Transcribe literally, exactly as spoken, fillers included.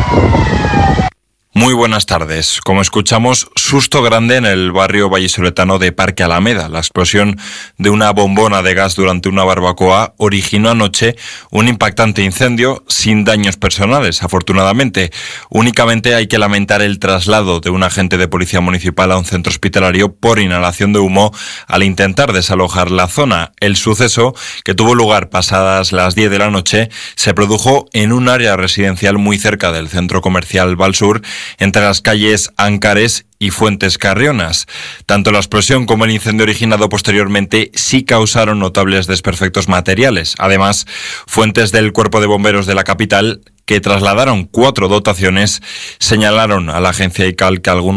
Muy buenas tardes. Como escuchamos, susto grande en el barrio vallisoletano de Parque Alameda. La explosión de una bombona de gas durante una barbacoa originó anoche un impactante incendio sin daños personales, afortunadamente. Únicamente hay que lamentar el traslado de un agente de policía municipal a un centro hospitalario por inhalación de humo al intentar desalojar la zona. El suceso, que tuvo lugar pasadas las diez de la noche, se produjo en un área residencial muy cerca del centro comercial Valsur, entre las calles Ancares y Fuentes Carrionas. Tanto la explosión como el incendio originado posteriormente sí causaron notables desperfectos materiales. Además, fuentes del Cuerpo de Bomberos de la capital, que trasladaron cuatro dotaciones, señalaron a la agencia I C A L que algunos